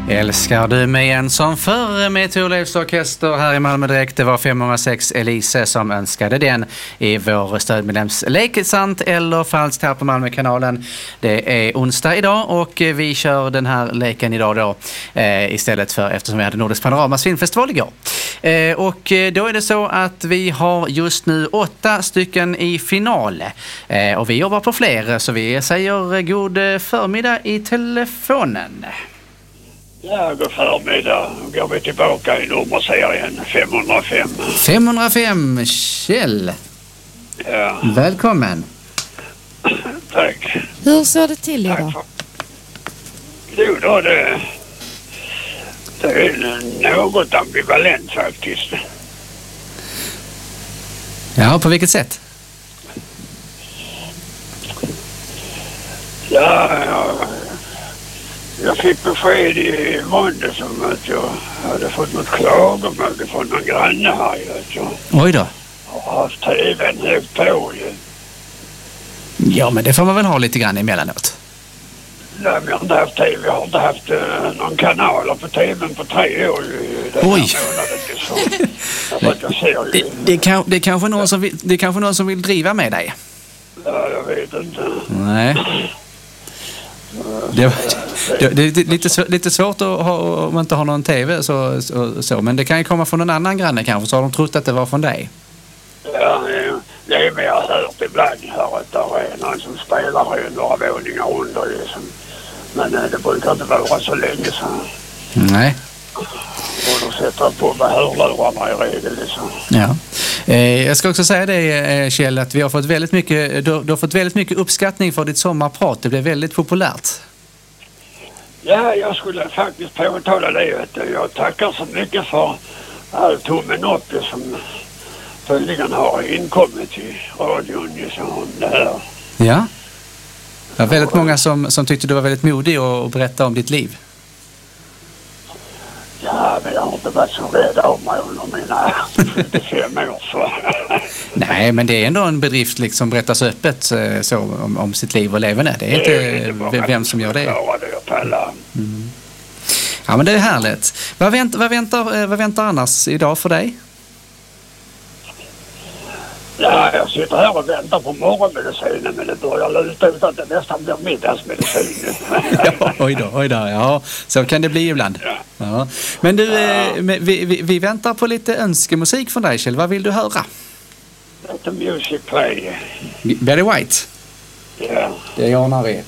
Älskar du mig igen som förr med Thorleifs orkester här i Malmö direkt. Det var 506 Elise som önskade den i vår stödmedlems Lek sant eller falskt här på Malmökanalen. Det är onsdag idag och vi kör den här leken idag då istället för eftersom vi hade Nordisk Panoramas filmfestival igår. Och då är det så att vi har just nu 8 stycken i final och vi jobbar på fler så vi säger god förmiddag i telefonen. Ja, god förmiddag. Går vi tillbaka i nummerserien 505. 505, Kjell. Ja. Välkommen. Tack. Hur ser det till idag? Jo då, det är något ambivalent faktiskt. Ja, på vilket sätt? Jag fick besked i måndag som att jag hade fått något klagomål från någon granne här. Oj då. Jag har haft tvn högt på ju. Ja, men det får man väl ha lite grann emellanåt. Nej, men jag har inte haft tv. Jag har inte haft någon kanal på tvn på 3 år. Oj! Det är kanske någon som vill driva med dig. Ja, jag vet inte. Nej. Det är lite svårt att ha, om man inte har någon tv så, men det kan ju komma från någon annan granne kanske, så har de trott att det var från dig. Ja, det är mer hört ibland att det är någon som spelar i några våningar under liksom. Men det brukar inte vara så länge så. Nej. Och då sätter på med hörlurarna i regel liksom. Ja. Jag ska också säga det, Kjell, att vi har fått väldigt mycket, du har fått väldigt mycket uppskattning för ditt sommarprat. Det blev väldigt populärt. Ja, jag skulle faktiskt påtala det. Jag tackar så mycket för all tummen upp som tydligen har inkommit i radion om det här. Ja. Det var väldigt många som tyckte du var väldigt modig och berätta om ditt liv. Ja, men jag har inte varit så rädd av mig under mina 45 år så. Nej, men det är ändå en bedrift liksom berättas öppet så om sitt liv och leverne. Det är inte vem som gör det. Mm. Ja, men det är härligt. Vad väntar annars idag för dig? Ja, jag sitter här och väntar på morgonmedicinen, men det börjar luta ut att det nästan blir middagsmedicin. Ja, oj då. Ja, så kan det bli ibland. Ja. Men du, vi väntar på lite önskemusik från dig, Kjell. Vad vill du höra? Lite music play. Barry White? Ja. Det ordnar vi.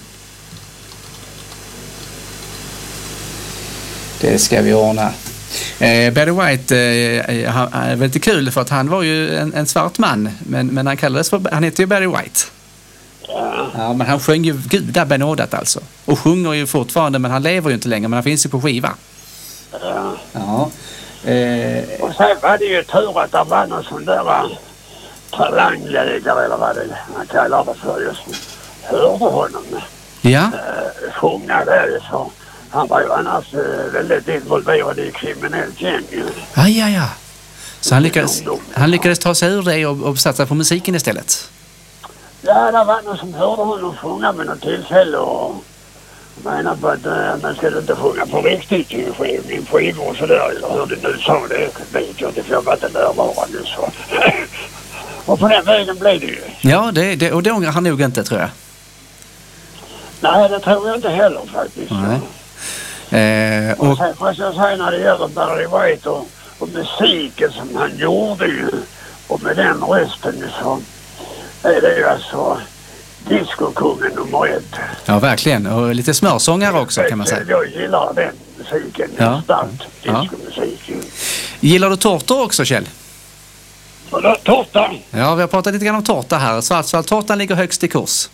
Det ska vi ordna. Barry White är väldigt kul för att han var ju en svart man, men han heter ju Barry White. Ja, men han sjöng ju Gudar benådat alltså. Och sjunger ju fortfarande, men han lever ju inte längre, men han finns ju på skiva. Ja. Och sen var det ju tur att det var någon sån där talanglägare eller vad det man kallar det för just nu. Hörde honom. Ja. Sjunga där så. Han var ju annars väldigt involverad i kriminellt gäng. Ja. Så han lyckades ta sig ur det och satsa på musiken istället? Ja, det var någon som hörde honom sjunga med något tillfälle och menar på att man skulle inte sjunga på riktigt i en skiva och sådär. Eller hur det nu sa det, vet jag inte för jag var inte närvarande så. Och på den vägen blev det ju. Ja, och det ångrar han nog inte, tror jag. Nej, det tror jag inte heller faktiskt. Nej. Och sen får jag säga när det gäller Barry White och musiken som han gjorde ju, och med den rösten så är det ju alltså discokungen nummer 1. Ja, verkligen. Och lite smörsångare också kan man säga. Jag gillar den musiken. Starkt diskomusiken. Gillar du tårtor också, Kjell? Tårta? Ja, vi har pratat lite grann om tårta här. Svartsvalltårtan ligger högst i kurs.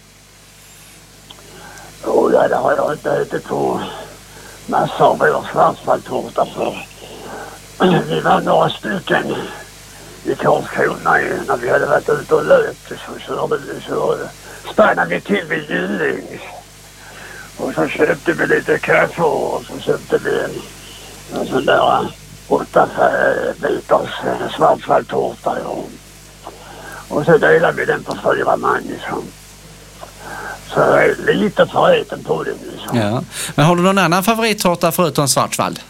Ja, det har jag inte ätit på massor av år svartsvalltårta för. Vi var några stycken i Karlskrona när vi hade varit ute och löpt så stannade vi till vid Gylling. Och så köpte vi lite kaffe och så köpte vi en sån där 8 bitars svartsvalltårta. Och så delade vi den på 4 man liksom. Så för lite förrätten på det. Liksom. Ja. Men har du någon annan favorittårta förutom Schwarzwald?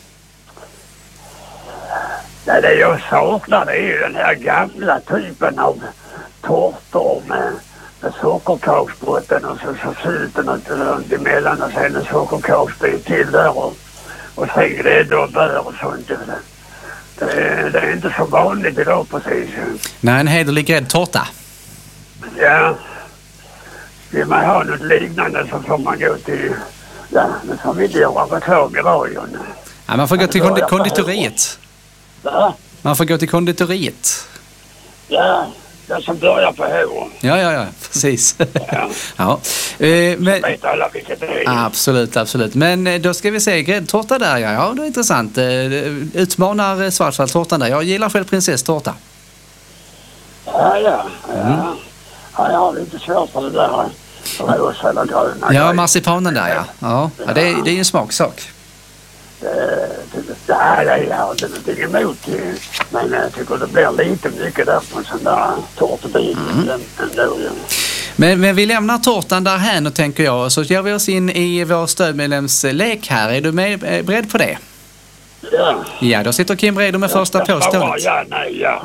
Nej, det jag saknar det är ju den här gamla typen av tårtor med sockerkaksbotten och så sylten och runt emellan och sen en sockerkaksbit till där och sen grädde och bör och sånt. Det är inte så vanligt idag precis. Nej, en hederlig gräddtårta. Ja. Vill man ha något liknande så får man gå till, ja, men som vi gör reklam i radion. Ja, man får gå till konditoriet. Va? Man får gå till konditoriet. Ja, det som börjar på H. Ja, precis. Ja. Ja. Men, vet alla vilket det är. Absolut. Men då ska vi se, gräddtårta där, ja, det är intressant. Utmanar Schwarzwaldtårtan där. Jag gillar själv prinsesstårta. Ja. Ja, jag har lite svårt för det där. Rosa eller gröna. Ja, marsipanen där, ja. Det är ju en smaksak. Det jag har inte någonting emot. Men jag tycker det blir lite mycket där på en sån där tårtbit. Men vi lämnar tårtan där här och tänker jag, så gör vi oss in i vår stödmedlemslek här. Är du beredd på det? Ja. Ja, då sitter Kim redo med första påståendet. Ja.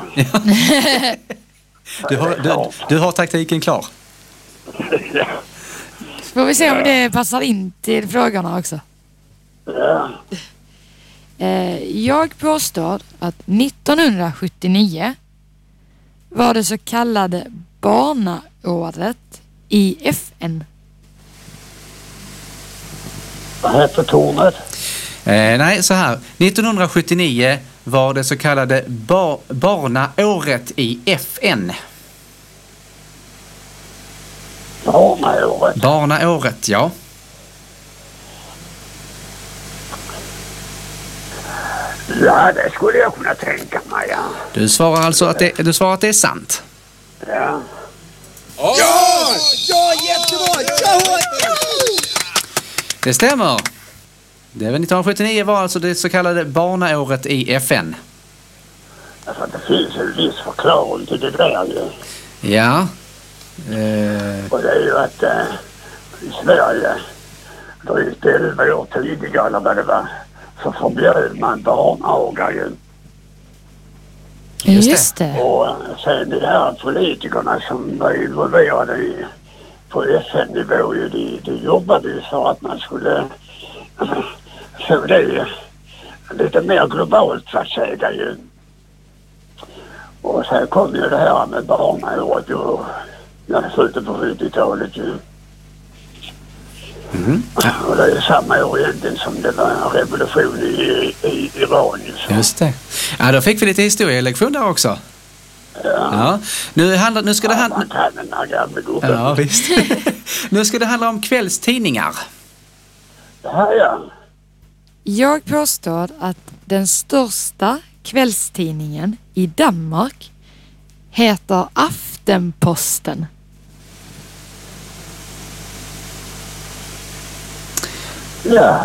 Du har taktiken klar. Ja. Får vi se om det passar in till frågorna också. Ja. Jag påstår att 1979 var det så kallade barnaåret i FN. Vad heter tornet? Nej, så här. 1979 var det så kallade barnaåret i FN. Barnaåret? Barnaåret, ja. Ja, det skulle jag kunna tänka mig, ja. Du svarar alltså att det är sant. Ja. Ja, jättebra! Ja! Det stämmer. Det var 1979 var alltså det så kallade barnaåret i FN. Alltså det finns en viss förklaring till det där ju. Ja. Och det är ju att i Sverige drygt 11 år tidigare eller vad det var så förbjöd man barnaga ju. Just det. Och sen de här politikerna som var involverade på FN-nivå de jobbade ju för att man skulle få det lite mer globalt så att säga ju. Och sen kom ju det här med barnaåret ju slutet på 70-talet ju. Och det är samma år egentligen som det var en revolution i Iran. Så. Just det. Ja, då fick vi lite historielektion där också. Ja. Nu ska det handla... Man kan den här gamla gubben. Ja, visst. Nu ska det handla om kvällstidningar. Ja. Jag påstår att den största kvällstidningen i Danmark heter Aftenposten. Ja.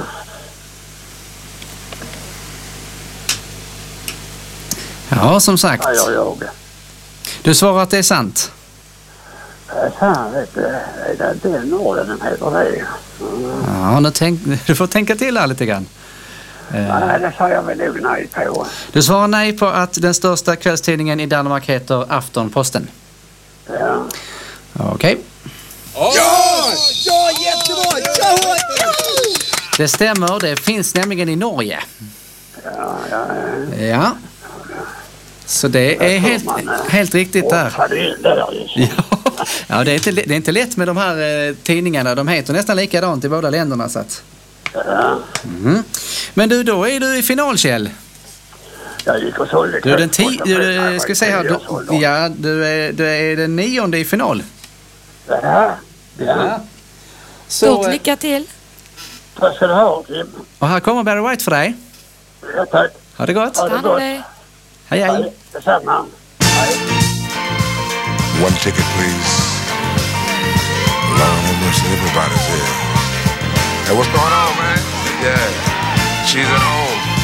Ja, som sagt. Ja. Du svarar att det är sant. Fan vet du, är det inte Norden den heter det? Ja, du får tänka till här lite grann. Nej, det sa jag väl nog nej på. Du svarar nej på att den största kvällstidningen i Danmark heter Aftenposten. Ja. Okej. Ja, jättebra! Ja! Det stämmer, det finns nämligen i Norge. Ja. Så det är helt riktigt där. Ja, det är inte lätt med de här tidningarna. De heter nästan likadant i båda länderna. Så att. Men då är du i final, Kjell. Jag gick och sålde. Du är den 9:e i final. Ja. Stort lycka till. Tack ska du ha, Kim. Och här kommer Barry White för dig. Ja, tack. Ha det gott. Ta hand om dig. Hej. Detsamma. One ticket, please. Lord have mercy, everybody's here. Hey, what's going on, man? Yeah, she's at home.